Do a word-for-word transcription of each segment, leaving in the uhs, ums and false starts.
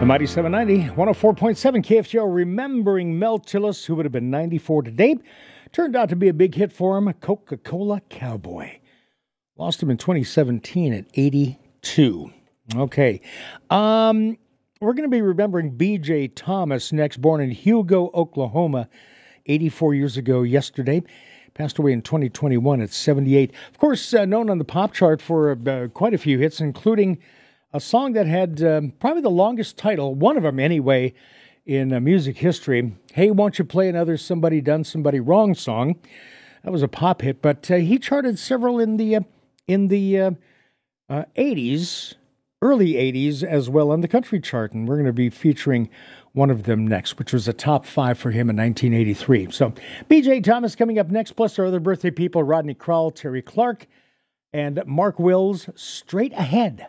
The Mighty seven ninety, one oh four point seven K F G O, remembering Mel Tillis, who would have been ninety-four today. Turned out to be a big hit for him, Coca-Cola Cowboy. Lost him in twenty seventeen at eighty-two. Okay. Um, we're going to be remembering B J Thomas next, born in Hugo, Oklahoma, eighty-four years ago yesterday. Passed away in twenty twenty-one at seventy-eight. Of course, uh, known on the pop chart for uh, quite a few hits, including a song that had um, probably the longest title, one of them anyway, in uh, music history. Hey, won't you play another Somebody Done Somebody Wrong song? That was a pop hit, but uh, he charted several in the uh, in the uh, uh, eighties, early eighties as well on the country chart, and we're going to be featuring one of them next, which was a top five for him in nineteen eighty-three. So B J Thomas coming up next, plus our other birthday people, Rodney Crowell, Terry Clark, and Mark Wills, Straight Ahead.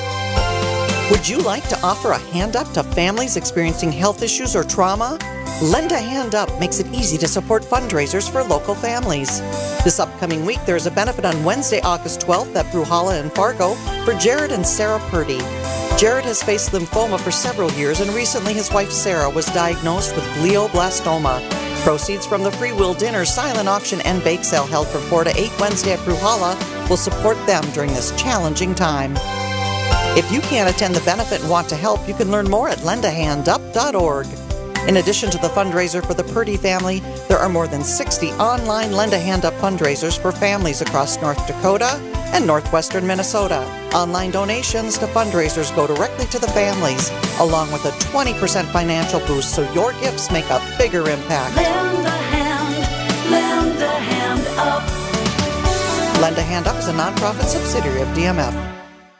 Would you like to offer a hand up to families experiencing health issues or trauma? Lend a Hand Up makes it easy to support fundraisers for local families. This upcoming week, there is a benefit on Wednesday, August twelfth at Bruhala in Fargo for Jared and Sarah Purdy. Jared has faced lymphoma for several years, and recently his wife Sarah was diagnosed with glioblastoma. Proceeds from the free will dinner, silent auction, and bake sale held from four to eight Wednesday at Bruhala will support them during this challenging time. If you can't attend the benefit and want to help, you can learn more at lend a hand up dot org. In addition to the fundraiser for the Purdy family, there are more than sixty online Lend a Hand Up fundraisers for families across North Dakota and northwestern Minnesota. Online donations to fundraisers go directly to the families, along with a twenty percent financial boost, so your gifts make a bigger impact. Lend a hand, lend a hand up. Lend a Hand Up is a nonprofit subsidiary of D M F.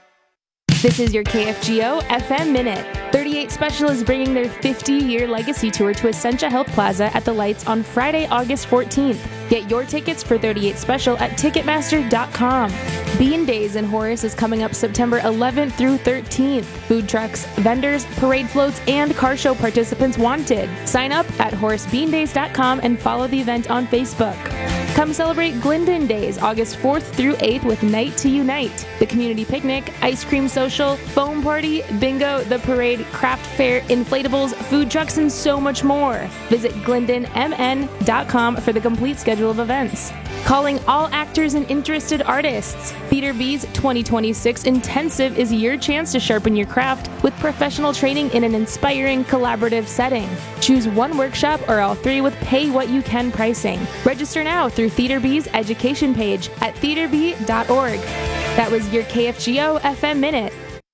This is your K F G O F M Minute. thirty-eight Special is bringing their fifty-year legacy tour to Essentia Health Plaza at the Lights on Friday, August fourteenth. Get your tickets for thirty-eight Special at Ticketmaster dot com. Bean Days in Horace is coming up September eleventh through thirteenth. Food trucks, vendors, parade floats, and car show participants wanted. Sign up at horace bean days dot com and follow the event on Facebook. Come celebrate Glendon Days, August fourth through eighth with Night to Unite. The community picnic, ice cream social, foam party, bingo, the parade, craft fair, inflatables, food trucks, and so much more. Visit glendon m n dot com for the complete schedule of events. Calling all actors and interested artists. Theater B's twenty twenty-six Intensive is your chance to sharpen your craft with professional training in an inspiring, collaborative setting. Choose one workshop or all three with pay what you can pricing. Register now through Theater B's education page at theater b dot org. That was your K F G O F M Minute.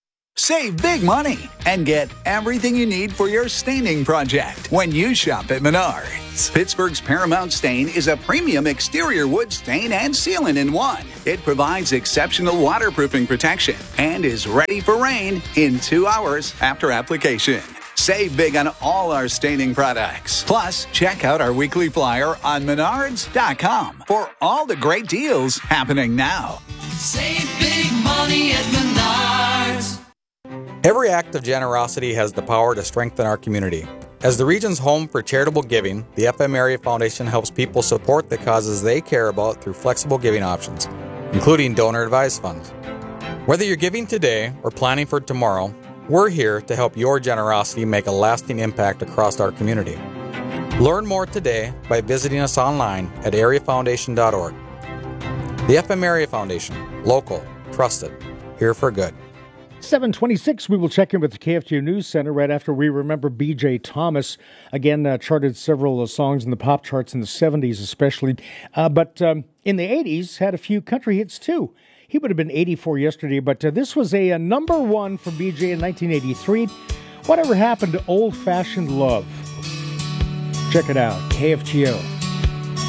Save big money and get everything you need for your staining project when you shop at Menards. Pittsburgh's Paramount Stain is a premium exterior wood stain and sealant in one. It provides exceptional waterproofing protection and is ready for rain in two hours after application. Save big on all our staining products. Plus, check out our weekly flyer on menards dot com for all the great deals happening now. Save big money at Menards. Every act of generosity has the power to strengthen our community. As the region's home for charitable giving, the F M Area Foundation helps people support the causes they care about through flexible giving options, including donor-advised funds. Whether you're giving today or planning for tomorrow, we're here to help your generosity make a lasting impact across our community. Learn more today by visiting us online at area foundation dot org. The F M Area Foundation, local, trusted, here for good. seven twenty-six, we will check in with the K F G O News Center right after we remember B J Thomas. Again, uh, charted several uh, songs in the pop charts in the seventies especially. Uh, but um, in the eighties, had a few country hits too. He would have been eighty-four yesterday, but uh, this was a, a number one for B J in nineteen eighty-three. Whatever Happened to Old-Fashioned Love? Check it out, K F G O.